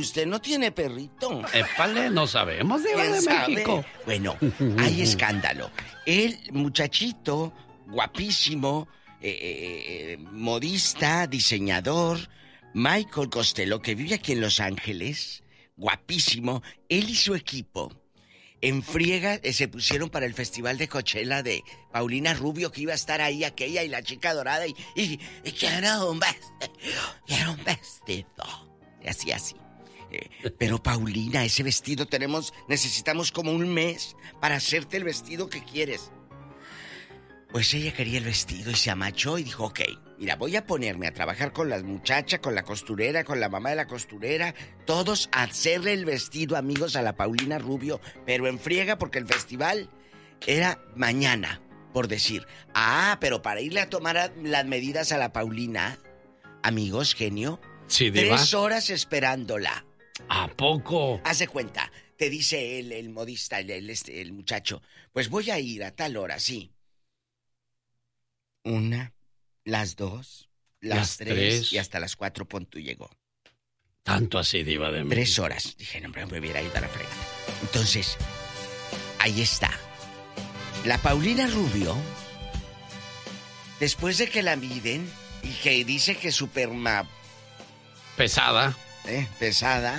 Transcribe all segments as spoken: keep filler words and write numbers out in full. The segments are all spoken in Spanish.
usted no tiene perrito. Épale, no sabemos, Diva de sabe? México. Bueno, hay escándalo. El muchachito, guapísimo, eh, eh, modista, diseñador, Michael Costello, que vive aquí en Los Ángeles, guapísimo, él y su equipo, en friega, eh, se pusieron para el festival de Coachella de Paulina Rubio, que iba a estar ahí aquella y la chica dorada, y, y, y quiero un vestido, quiero un vestido, y así, así. Eh, pero Paulina, ese vestido tenemos, necesitamos como un mes para hacerte el vestido que quieres. Pues ella quería el vestido y se amachó y dijo, ok, mira, voy a ponerme a trabajar con las muchachas, con la costurera, con la mamá de la costurera, todos a hacerle el vestido, amigos, a la Paulina Rubio, pero en friega porque el festival era mañana, por decir. Ah, pero para irle a tomar a, las medidas a la Paulina, amigos, genio, sí, Diva. Tres horas esperándola. ¿A poco? Haz de cuenta, te dice el, el modista, el, el, este, el muchacho, pues voy a ir a tal hora, sí. Una, las dos, las, las tres, tres y hasta las cuatro punto llegó. Tanto así, Diva de México. Tres horas. Dije, no, me hubiera ido a la frega. Entonces, ahí está. La Paulina Rubio, después de que la miden y que dice que super ma... pesada. Eh, pesada.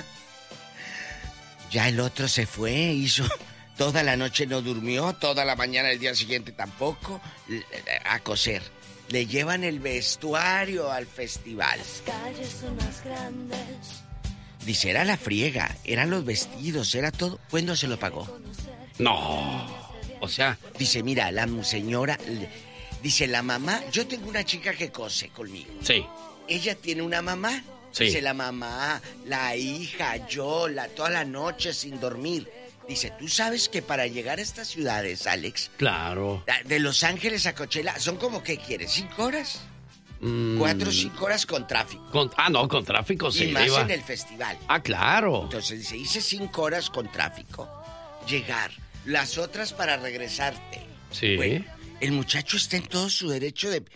Ya el otro se fue, hizo... Toda la noche no durmió, toda la mañana el día siguiente tampoco, a coser. Le llevan el vestuario al festival. Las calles son más grandes. Dice, era la friega, eran los vestidos, era todo. ¿Cuándo se lo pagó? No, o sea... Dice, mira, la señora... Dice, la mamá... Yo tengo una chica que cose conmigo. Sí. Ella tiene una mamá. Sí. Dice, la mamá, la hija, yo, la, toda la noche sin dormir. Dice, ¿tú sabes que para llegar a estas ciudades, Alex? Claro. De Los Ángeles a Coachella, ¿son como qué quieres? ¿Cinco horas? Mm. Cuatro o cinco horas con tráfico. Con, ah, no, con tráfico, sí. Y más iba. en el festival. Ah, claro. Entonces dice, hice cinco horas con tráfico. Llegar. Las otras para regresarte. Sí. Bueno, el muchacho está en todo su derecho de...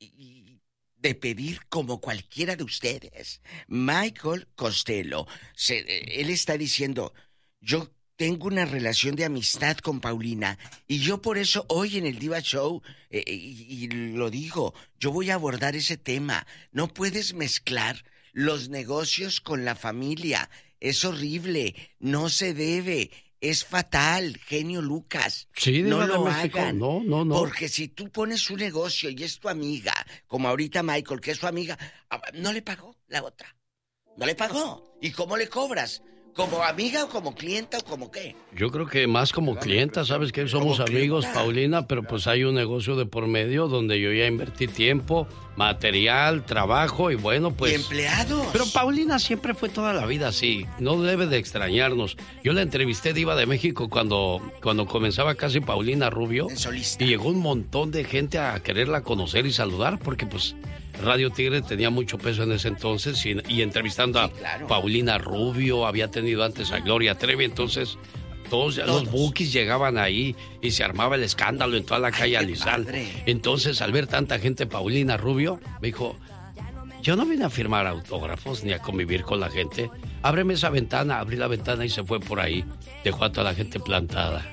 de pedir como cualquiera de ustedes. Michael Costello, se, él está diciendo, yo... tengo una relación de amistad con Paulina y yo por eso hoy en el Diva Show, eh, y, y lo digo, yo voy a abordar ese tema. No puedes mezclar los negocios con la familia. Es horrible, no se debe, es fatal, genio Lucas. Sí, no lo hagan. No, no, no. Porque si tú pones un negocio y es tu amiga, como ahorita Michael, que es su amiga, no le pagó la otra. No le pagó. ¿Y cómo le cobras? ¿Como amiga o como clienta o como qué? Yo creo que más como clienta, ¿sabes qué? Somos amigos, clienta? Paulina, pero pues hay un negocio de por medio donde yo ya invertí tiempo, material, trabajo y bueno, pues... ¿Y empleados? Pero Paulina siempre fue toda la vida así, no debe de extrañarnos. Yo la entrevisté, Diva de México, cuando, cuando comenzaba casi Paulina Rubio. En solista. Y llegó un montón de gente a quererla conocer y saludar porque pues... Radio Tigre tenía mucho peso en ese entonces y, y entrevistando a sí, claro. Paulina Rubio, había tenido antes a Gloria Trevi, entonces todos, todos. los bookies llegaban ahí y se armaba el escándalo en toda la calle Alizal. Entonces, al ver tanta gente Paulina Rubio, me dijo, yo no vine a firmar autógrafos ni a convivir con la gente, ábreme esa ventana, abrí la ventana y se fue por ahí, dejó a toda la gente plantada.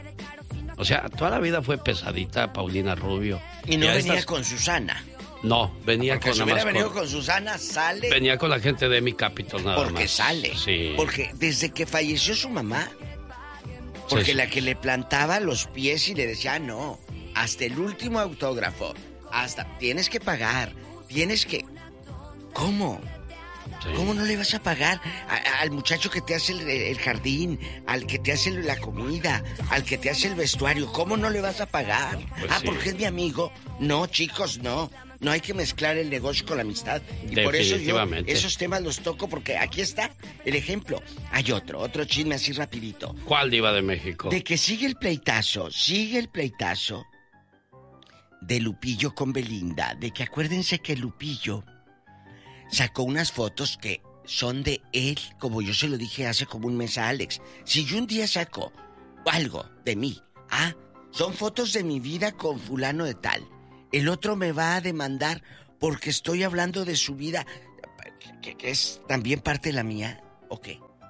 O sea, toda la vida fue pesadita Paulina Rubio. Y no y venía estas... con Susana. No, venía porque con... si hubiera venido con... con Susana, sale... Venía con la gente de mi Capitol nada porque más. Porque sale. Sí. Porque desde que falleció su mamá, porque sí, sí. la que le plantaba los pies y le decía, no, hasta el último autógrafo, hasta tienes que pagar, tienes que... ¿Cómo? Sí. ¿Cómo no le vas a pagar a, al muchacho que te hace el, el jardín, al que te hace la comida, al que te hace el vestuario? ¿Cómo no le vas a pagar? Pues ah, sí. porque es mi amigo. No, chicos, no. No hay que mezclar el negocio con la amistad. Y por eso yo esos temas los toco porque aquí está el ejemplo. Hay otro, otro chisme así rapidito. ¿Cuál, Diva de México? De que sigue el pleitazo, sigue el pleitazo de Lupillo con Belinda. De que acuérdense que Lupillo sacó unas fotos que son de él, como yo se lo dije hace como un mes a Alex. Si yo un día saco algo de mí, ah, son fotos de mi vida con fulano de tal. El otro me va a demandar porque estoy hablando de su vida, que, que es también parte de la mía, ¿o qué?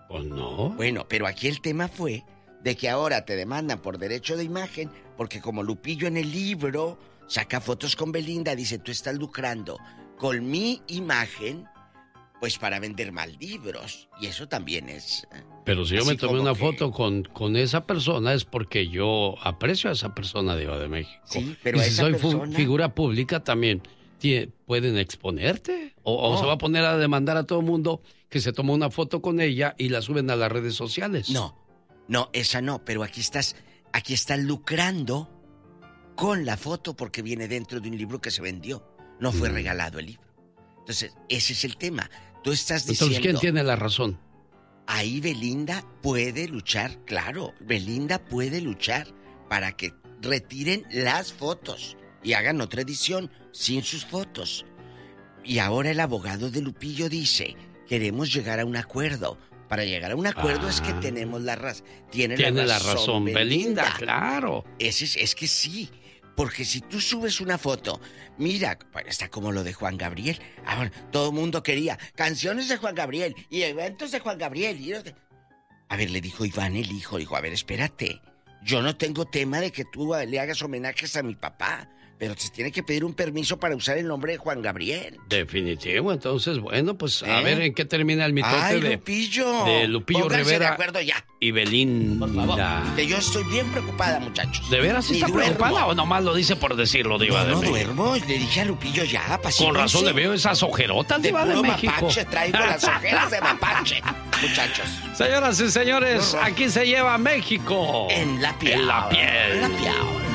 Pues no. Bueno, pero aquí el tema fue de que ahora te demandan por derecho de imagen, porque como Lupillo en el libro saca fotos con Belinda, dice, tú estás lucrando con mi imagen, pues para vender más libros. Y eso también es... Pero si yo me tomé una que... foto con, con esa persona es porque yo aprecio a esa persona de Diva de México. Sí, pero y a si esa soy persona... figura pública también, ¿pueden exponerte? ¿O, oh. o se va a poner a demandar a todo el mundo que se tomó una foto con ella y la suben a las redes sociales? No, no, esa no, pero aquí estás, aquí estás lucrando con la foto porque viene dentro de un libro que se vendió. No fue mm. regalado el libro. Entonces, ese es el tema. Tú estás diciendo... Entonces, ¿quién tiene la razón? Ahí Belinda puede luchar, claro. Belinda puede luchar para que retiren las fotos y hagan otra edición sin sus fotos. Y ahora el abogado de Lupillo dice, queremos llegar a un acuerdo. Para llegar a un acuerdo ah, es que tenemos la razón. Tiene, tiene la razón, la razón Belinda. Belinda, claro. Es, es, es que sí. Porque si tú subes una foto, mira, está como lo de Juan Gabriel. Ahora, todo el mundo quería canciones de Juan Gabriel y eventos de Juan Gabriel. Y... A ver, le dijo Iván el hijo, dijo, a ver, espérate. Yo no tengo tema de que tú le hagas homenajes a mi papá, pero se tiene que pedir un permiso para usar el nombre de Juan Gabriel. Definitivo, entonces, bueno, pues ¿Eh? a ver en qué termina el mitote Ay, de Lupillo. de Lupillo Pónganse Rivera de acuerdo ya. y Belinda. Por favor, que yo estoy bien preocupada, muchachos. ¿De veras está duermo. preocupada o nomás lo dice por decirlo, Diva no, de no México? No duermo, le dije a Lupillo ya, paciencia. Con razón le veo esas ojerotas, Diva de, de México. Mapache, traigo las ojeras de mapache, muchachos. Señoras y señores, no, no. aquí se lleva México. En la piel. En la piel. En la piel.